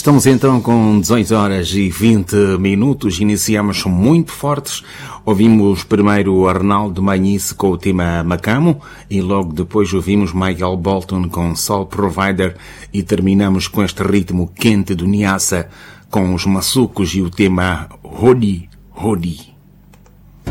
Estamos então com 18 horas e 20 minutos. Iniciamos muito fortes. Ouvimos primeiro Arnaldo Manhice com o tema Macamo e logo depois ouvimos Michael Bolton com Soul Provider e terminamos com este ritmo quente do Niassa com os Maçucos e o tema Hodi Hodi.